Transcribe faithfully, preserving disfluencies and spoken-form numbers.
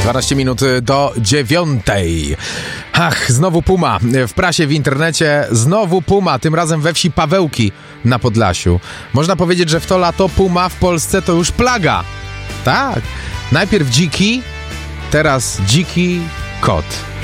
dwanaście minut do dziewiątej. Ach, znowu puma. W prasie, w internecie znowu puma, tym razem we wsi Pawełki na Podlasiu. Można powiedzieć, że w to lato puma w Polsce to już plaga. Tak. Najpierw dziki, teraz dziki kot.